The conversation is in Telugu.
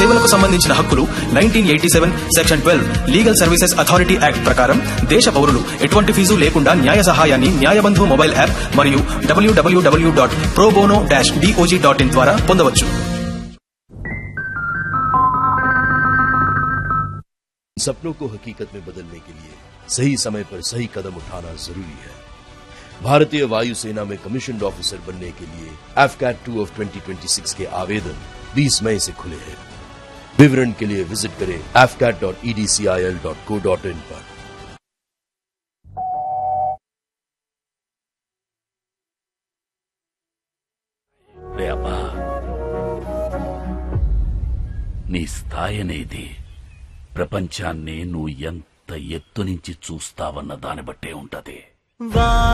సేవలకు సంబంధించిన హక్కులు 1987 section 12 legal services authority act ప్రకారం దేశ పౌరులు ఎటువంటి ఫీజు లేకుండా న్యాయ సహాయాన్ని న్యాయబంధు మొబైల్ యాప్ మరియు www.probono-dog.in ద్వారా పొందవచ్చు. सपनों को हकीकत में बदलने के लिए सही समय पर सही कदम उठाना जरूरी है. भारतीय वायुसेना में कमीशन्ड ऑफिसर बनने के लिए AFCAT 2 of 2026 के आवेदन 20 मई से खुले हैं. विवरण के लिए विजिट करें afcat.edcil.co.in पर. అబ్బా, నీ స్థాయి అనేది ప్రపంచాన్ని నువ్వు ఎంత ఎత్తు నుంచి చూస్తావన్న దాన్ని బట్టే ఉంటది.